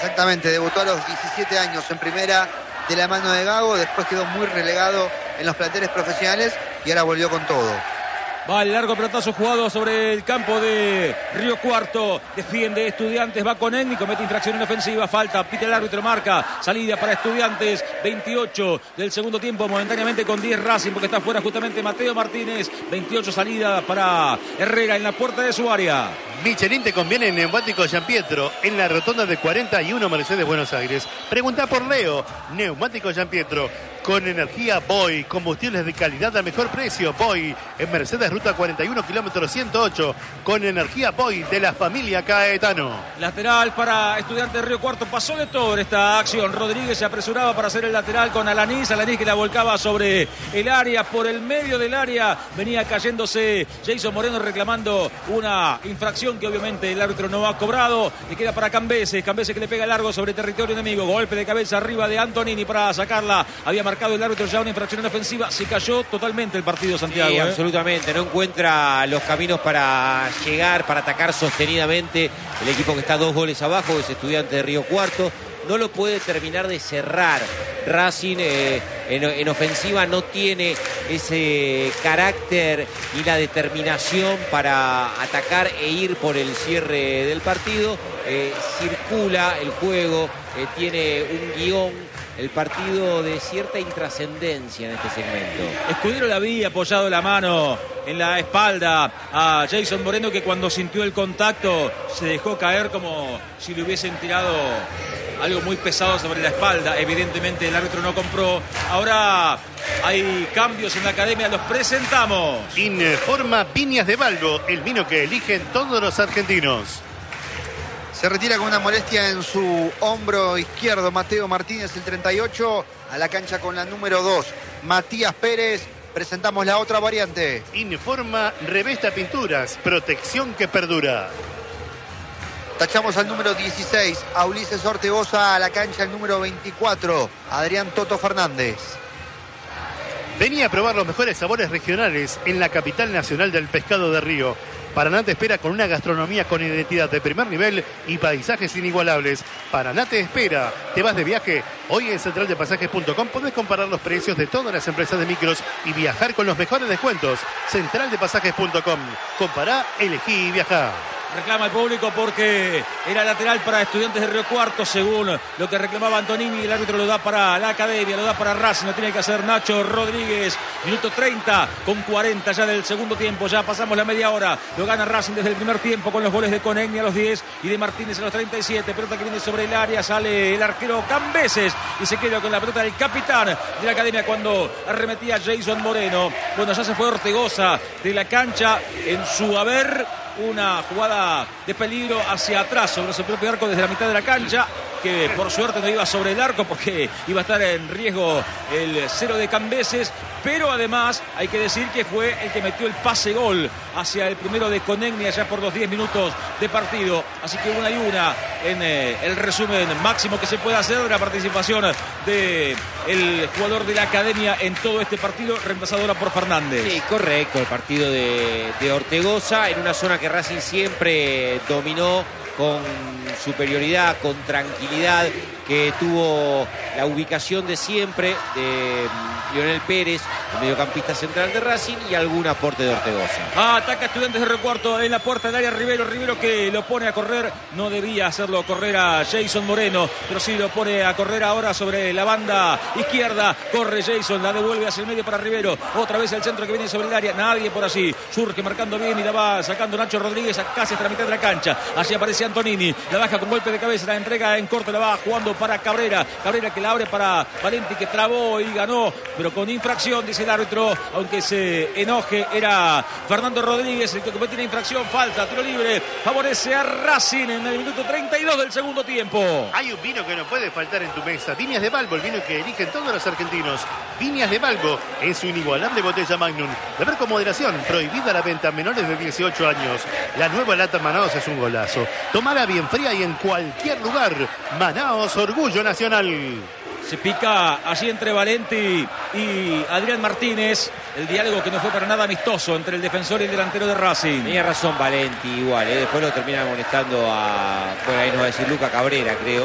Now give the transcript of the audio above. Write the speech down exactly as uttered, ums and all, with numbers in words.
Exactamente, debutó a los diecisiete años en primera de la mano de Gago, después quedó muy relegado en los planteles profesionales y ahora volvió con todo. Va el largo pelotazo jugado sobre el campo de Río Cuarto. Defiende Estudiantes, va con Enni, comete infracción en ofensiva, falta, pita el árbitro, marca, salida para Estudiantes, veintiocho del segundo tiempo, momentáneamente con diez Racing, porque está fuera justamente Mateo Martínez, veintiocho salida para Herrera en la puerta de su área. Michelin te conviene en Neumáticos Giampietro, en la rotonda de cuarenta y uno Mercedes Buenos Aires. Pregunta por Leo. Neumáticos Giampietro, con energía Boy, combustibles de calidad al mejor precio. Boy, en Mercedes Ruta cuarenta y uno, kilómetro ciento ocho, con energía Boy de la familia Caetano. Lateral para Estudiantes de Río Cuarto, pasó de todo en esta acción. Rodríguez se apresuraba para hacer el lateral con Alanís, Alanís que la volcaba sobre el área, por el medio del área, venía cayéndose Jason Moreno reclamando una infracción que obviamente el árbitro no ha cobrado. Le queda para Cambeses, Cambeses que le pega largo sobre territorio enemigo, golpe de cabeza arriba de Antonini para sacarla, había marcado el árbitro ya una infracción en ofensiva, se cayó totalmente el partido, Santiago. Sí, ¿eh? absolutamente, no encuentra los caminos para llegar, para atacar sostenidamente el equipo que está dos goles abajo, es Estudiantes de Río Cuarto, no lo puede terminar de cerrar. Racing eh, en, en ofensiva no tiene ese carácter y la determinación para atacar e ir por el cierre del partido. Eh, circula el juego, eh, tiene un guión, el partido de cierta intrascendencia en este segmento. Escudero le había apoyado la mano en la espalda a Jason Moreno, que cuando sintió el contacto se dejó caer como si le hubiesen tirado algo muy pesado sobre la espalda. Evidentemente el árbitro no compró. Ahora hay cambios en la academia, los presentamos. Informa Viñas de Balbo, el vino que eligen todos los argentinos. Se retira con una molestia en su hombro izquierdo Mateo Martínez, el treinta y ocho, a la cancha con la número dos, Matías Pérez. Presentamos la otra variante. Informa Revesta Pinturas, protección que perdura. Tachamos al número dieciséis, a Ulises Ortegoza, a la cancha el número veinticuatro, Adrián Toto Fernández. Venía a probar los mejores sabores regionales en la capital nacional del pescado de Río. Paraná te espera con una gastronomía con identidad de primer nivel y paisajes inigualables. Paraná te espera. ¿Te vas de viaje? Hoy en central de pasajes punto com podés comparar los precios de todas las empresas de micros y viajar con los mejores descuentos. central de pasajes punto com. Compará, elegí y viajá. Reclama el público porque era lateral para Estudiantes de Río Cuarto, según lo que reclamaba Antonini. El árbitro lo da para la academia, lo da para Racing, lo tiene que hacer Nacho Rodríguez. Minuto treinta con cuarenta ya del segundo tiempo, ya pasamos la media hora. Lo gana Racing desde el primer tiempo con los goles de Conegni a los diez y de Martínez a los treinta y siete. Pelota que viene sobre el área, sale el arquero Cambeses y se queda con la pelota del capitán de la academia cuando arremetía Jason Moreno. Bueno, ya se fue Ortegoza de la cancha en su haber. Una jugada de peligro hacia atrás sobre su propio arco desde la mitad de la cancha, que por suerte no iba sobre el arco porque iba a estar en riesgo el cero de Cambeses, pero además hay que decir que fue el que metió el pase gol hacia el primero de Conegni allá por los diez minutos de partido. Así que una y una en eh, el resumen máximo que se puede hacer de la participación del jugador de la academia en todo este partido, reemplazado ahora por Fernández. Sí, correcto, el partido de, de Ortegoza en una zona que Racing siempre dominó con superioridad, con tranquilidad, que tuvo la ubicación de siempre de Lionel Pérez, el mediocampista central de Racing, y algún aporte de Ortegoza. Ah, ataca Estudiantes de Río Cuarto en la puerta del área. Rivero, Rivero que lo pone a correr, no debía hacerlo correr a Jason Moreno, pero sí lo pone a correr ahora sobre la banda izquierda. Corre Jason, la devuelve hacia el medio para Rivero, otra vez el centro que viene sobre el área, nadie por allí, surge marcando bien y la va sacando Nacho Rodríguez a casi hasta la mitad de la cancha. Allí aparece Antonini, la baja con golpe de cabeza, la entrega en corto, la va jugando para Cabrera, Cabrera que la abre para Valenti, que trabó y ganó, pero con infracción, dice el árbitro, aunque se enoje, era Fernando Rodríguez el que comete la infracción. Falta, tiro libre, favorece a Racing en el minuto treinta y dos del segundo tiempo. Hay un vino que no puede faltar en tu mesa. Viñas de Balbo, el vino que eligen todos los argentinos. Viñas de Balbo, en su inigualable botella Magnum. Beber con moderación, prohibida la venta a menores de dieciocho años. La nueva lata Manaos es un golazo. Tomala bien fría y en cualquier lugar. Manaos, orgullo nacional. Se pica allí entre Valenti y Adrián Martínez. El diálogo que no fue para nada amistoso entre el defensor y el delantero de Racing. Tenía razón Valenti igual, ¿eh? Después lo termina molestando a... Bueno, ahí nos va a decir Luca Cabrera, creo.